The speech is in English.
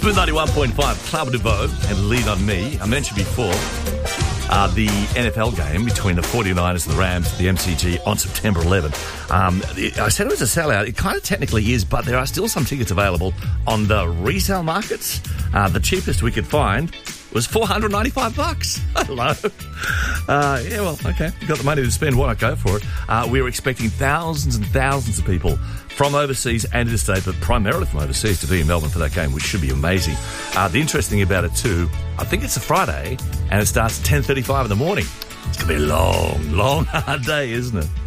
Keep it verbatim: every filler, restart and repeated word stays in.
Smooth ninety-one point five, Club Devo and Lean on Me. I mentioned before uh, the N F L game between the forty-niners and the Rams at the M C G on September eleventh. Um, I said it was a sellout. It kind of technically is, but there are still some tickets available on the resale markets. Uh, the cheapest we could find was four hundred ninety-five bucks. Hello. Uh, yeah, well, okay. You've got the money to spend. Why not go for it? Uh, we were expecting thousands and thousands of people from overseas and interstate, but primarily from overseas to be in Melbourne for that game, which should be amazing. Uh, the interesting thing about it too, I think it's a Friday and it starts at ten thirty-five in the morning. It's going to be a long, long, hard day, isn't it?